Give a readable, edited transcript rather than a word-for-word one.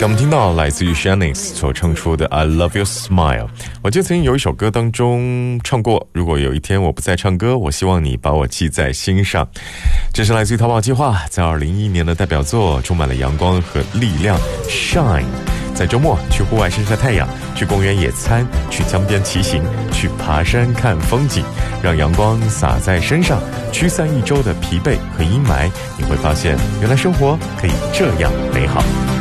刚我们听到来自于 Shanice 所唱出的 I Love Your Smile。 我就曾经有一首歌当中唱过，如果有一天我不再唱歌，我希望你把我记在心上。这是来自于淘宝计划在2011年的代表作，充满了阳光和力量 Shine。 在周末去户外晒晒太阳，去公园野餐，去江边骑行，去爬山看风景，让阳光洒在身上，驱散一周的疲惫和阴霾。你会发现原来生活可以这样美好。